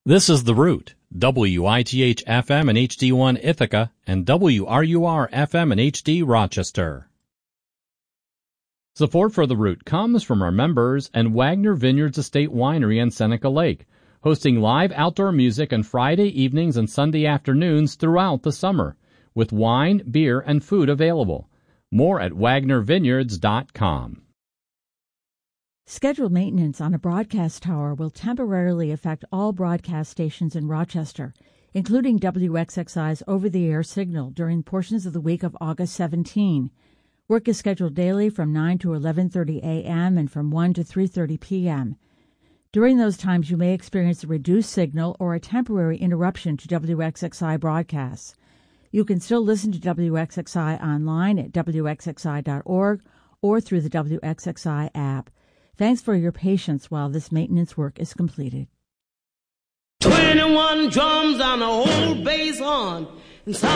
This is The Root, WITH-FM and HD1 Ithaca, and WRUR-FM and HD Rochester. Support for The Root comes from our members and Wagner Vineyards Estate Winery in Seneca Lake, hosting live outdoor music on Friday evenings and Sunday afternoons throughout the summer, with wine, beer, and food available. More at WagnerVineyards.com. Scheduled maintenance on a broadcast tower will temporarily affect all broadcast stations in Rochester, including WXXI's over-the-air signal during portions of the week of August 17. Work is scheduled daily from 9 to 11:30 a.m. and from 1 to 3:30 p.m. During those times, you may experience a reduced signal or a temporary interruption to WXXI broadcasts. You can still listen to WXXI online at WXXI.org or through the WXXI app. Thanks for your patience while this maintenance work is completed. 21 drums on a whole bass horn.